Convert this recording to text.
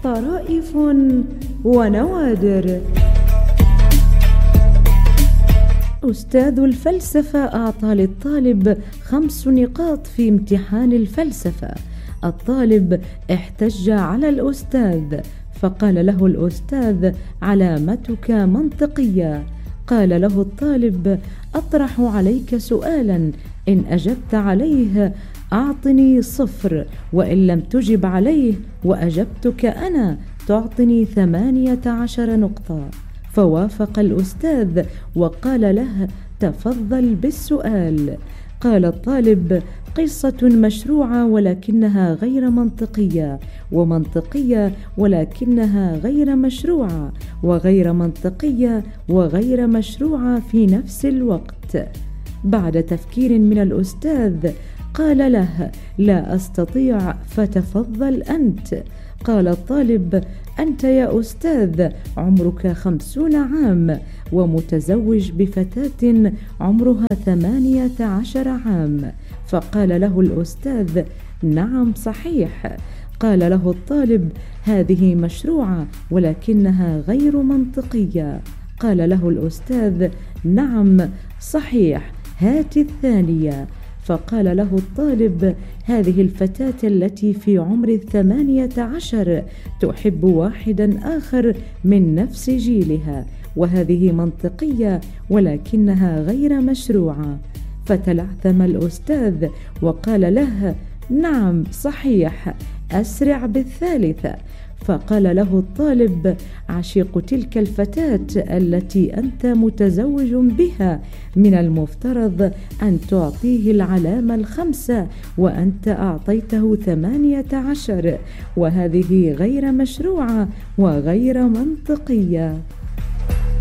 طرائف ونوادر. أستاذ الفلسفة أعطى للطالب 5 نقاط في امتحان الفلسفة. الطالب احتج على الأستاذ، فقال له الأستاذ: علامتك منطقية. قال له الطالب: أطرح عليك سؤالا، إن أجبت عليه أعطني 0، وإن لم تجب عليه وأجبتك أنا تعطني 18 نقطة. فوافق الأستاذ وقال له: تفضل بالسؤال. قال الطالب: قصة مشروعة ولكنها غير منطقية، ومنطقية ولكنها غير مشروعة، وغير منطقية وغير مشروعة في نفس الوقت. بعد تفكير من الأستاذ قال له: لا أستطيع، فتفضل أنت. قال الطالب: أنت يا أستاذ عمرك 50 عام ومتزوج بفتاة عمرها 18 عام. فقال له الأستاذ: نعم صحيح. قال له الطالب: هذه مشروعة ولكنها غير منطقية. قال له الأستاذ: نعم صحيح، هات الثانية. فقال له الطالب: هذه الفتاة التي في عمر 18 تحب واحدا آخر من نفس جيلها، وهذه منطقية ولكنها غير مشروعة. فتلعثم الأستاذ وقال له: نعم صحيح، أسرع بالثالثة. فقال له الطالب: عشيق تلك الفتاة التي أنت متزوج بها من المفترض أن تعطيه العلامة 5، وأنت أعطيته 18، وهذه غير مشروعة وغير منطقية.